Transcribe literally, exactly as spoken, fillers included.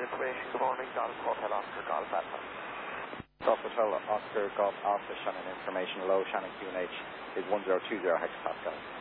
information. Good morning, Golf Hotel Oscar Golf Alpha. Golf Hotel Oscar Golf Alpha, Shannon information low, Shannon Q N H is one zero two zero hectopascal.